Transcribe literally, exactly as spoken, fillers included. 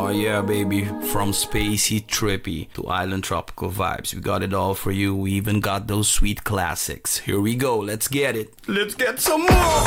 Oh yeah, baby. From spacey, trippy to island tropical vibes, we got it all for you. We even got those sweet classics. Here we go. Let's get it. Let's get some more.